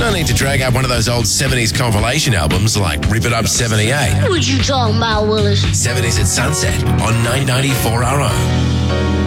don't need to drag out one of those old 70s compilation albums like Rip It Up 78. What you talking about, Willis? 70s at Sunset on 994 RO.